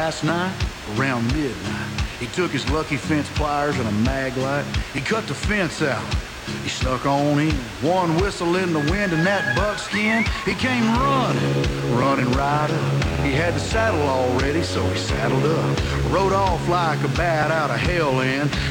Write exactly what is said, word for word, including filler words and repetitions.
last night, around midnight, he took his lucky fence pliers and a mag light. He cut the fence out. He snuck on in, one whistle in the wind, and that buckskin, he came running, running right up. He had the saddle all ready, so he saddled up, rode off like a bat out of hell, and